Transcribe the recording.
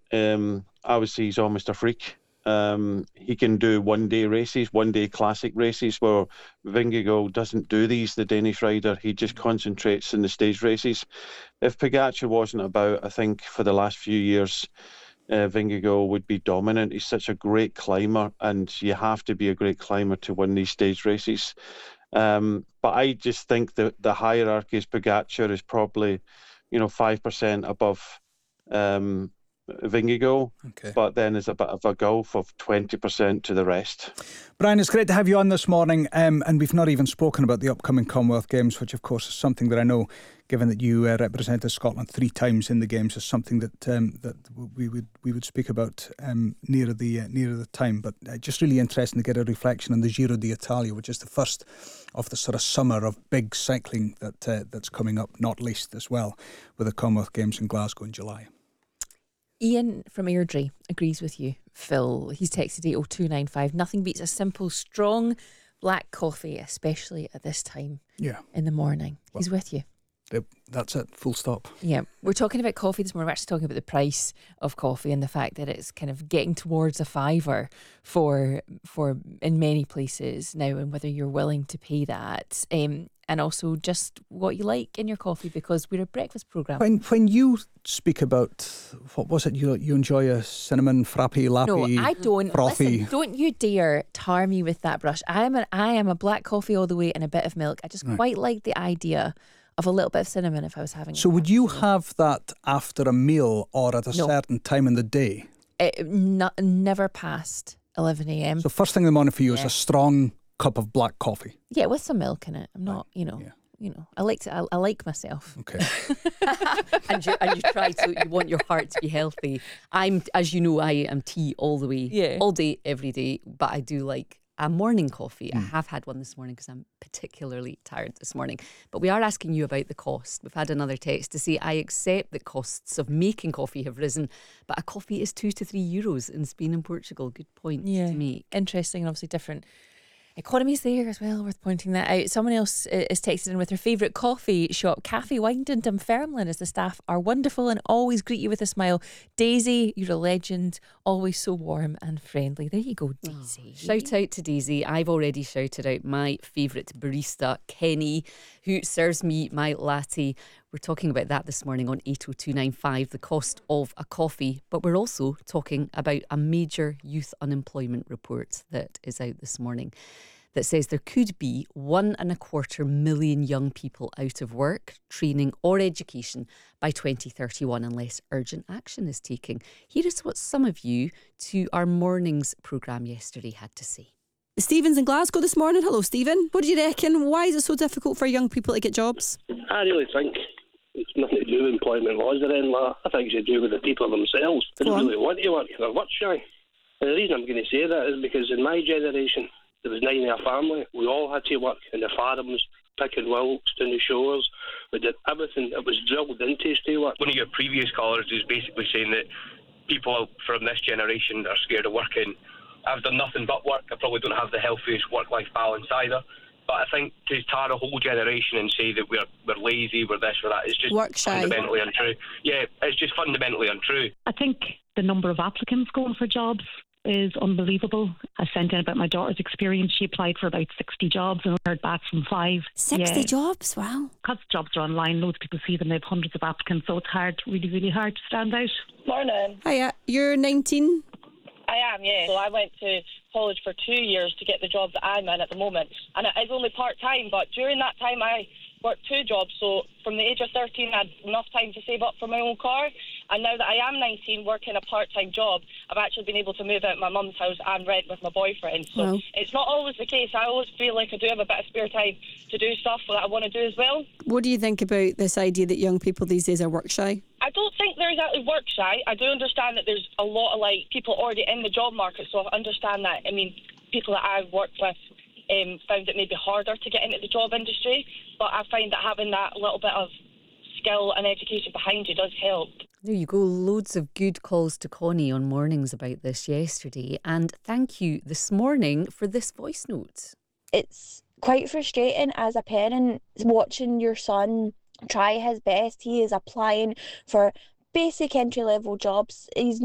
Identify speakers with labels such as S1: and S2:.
S1: Obviously, he's almost a freak. He can do one-day races, one-day classic races, where Vingegaard doesn't do these, the Danish rider. He just concentrates in the stage races. If Pogacar wasn't about, I think for the last few years, Vingegaard would be dominant. He's such a great climber, and you have to be a great climber to win these stage races. But I just think that the hierarchy is Pogacar is probably, 5% above Vingegaard, but then there's a bit of a gulf of 20% to the rest.
S2: Brian, it's great to have you on this morning, and we've not even spoken about the upcoming Commonwealth Games, which of course is something that I know, given that you represented Scotland 3 times in the Games, is something that we would speak about nearer the time. But just really interesting to get a reflection on the Giro d'Italia, which is the first of the sort of summer of big cycling that's coming up, not least as well with the Commonwealth Games in Glasgow in July.
S3: Ian from Airdrie agrees with you, Phil. He's texted 80295. Nothing beats a simple, strong black coffee, especially at this time in the morning. Well, he's with you.
S2: That's it, full stop.
S3: Yeah, we're talking about coffee this morning. We're actually talking about the price of coffee and the fact that it's kind of getting towards a fiver for in many places now, and whether you're willing to pay that. And also just what you like in your coffee, because we're a breakfast programme.
S2: When you speak about, what was it, you enjoy a cinnamon frappe, latte,
S3: no, I don't.
S2: frothy.
S3: Listen, don't you dare tar me with that brush. I am a black coffee all the way and a bit of milk. I just quite like the idea of a little bit of cinnamon if I was having it.
S2: So would you have that after a meal or at a certain time in the day?
S3: Never past 11 a.m.
S2: So first thing in the morning for you is a strong cup of black coffee.
S3: Yeah, with some milk in it. I'm not, I like myself.
S2: Okay.
S4: and you try to, you want your heart to be healthy. As you know, I am tea all the way, all day, every day. But I do like a morning coffee. I have had one this morning because I'm particularly tired this morning. But we are asking you about the cost. We've had another text to say, I accept that costs of making coffee have risen, but a coffee is €2 to €3 in Spain and Portugal. Good point to make.
S3: Interesting, and obviously different economies there as well, worth pointing that out. Someone else is texted in with her favourite coffee shop, Cafe Wind in Dunfermline, as the staff are wonderful and always greet you with a smile. Daisy, you're a legend, always so warm and friendly. There you go, Daisy.
S4: Shout out to Daisy. I've already shouted out my favourite barista, Kenny, who serves me my latte. We're talking about that this morning on 80295, the cost of a coffee, but we're also talking about a major youth unemployment report that is out this morning that says there could be 1.25 million young people out of work, training or education by 2031 unless urgent action is taken. Here is what some of you to our morning's programme yesterday had to say.
S5: Stephen's in Glasgow this morning. Hello, Stephen. What do you reckon? Why is it so difficult for young people to get jobs?
S6: I really think it's nothing to do with employment laws or anything like that. I think it's to do with the people themselves. They don't really want to work. They're work shy. And the reason I'm going to say that is because in my generation, there was 9 in our family. We all had to work in the farms, picking wilks, down the shores. We did everything. It was drilled into us to work.
S7: One of your previous callers is basically saying that people from this generation are scared of working. I've done nothing but work. I probably don't have the healthiest work-life balance either. But I think to tar a whole generation and say that we're lazy, we're this, we're that, is just fundamentally untrue. Yeah, it's just fundamentally untrue.
S8: I think the number of applicants going for jobs is unbelievable. I sent in about my daughter's experience. She applied for about 60 jobs and heard back from 5.
S5: 60 jobs? Wow.
S8: Because jobs are online, loads of people see them, they have hundreds of applicants, so it's hard, really, really hard to stand out.
S9: Morning.
S5: Hiya, you're 19?
S9: I am, yeah. So I went to college for 2 years to get the job that I'm in at the moment. And it is only part-time, but during that time I worked 2 jobs. So from the age of 13, I had enough time to save up for my own car. And now that I am 19, working a part-time job, I've actually been able to move out of my mum's house and rent with my boyfriend. So It's not always the case. I always feel like I do have a bit of spare time to do stuff that I want to do as well.
S5: What do you think about this idea that young people these days are work shy?
S9: I don't think they're exactly work shy. I do understand that there's a lot of people already in the job market, so I understand that. I mean, people that I've worked with found it maybe harder to get into the job industry, but I find that having that little bit of skill and education behind you does help.
S4: There you go, loads of good calls to Connie on mornings about this yesterday, and thank you this morning for this voice note.
S10: It's quite frustrating as a parent watching your son try his best. He is applying for basic entry-level jobs. He's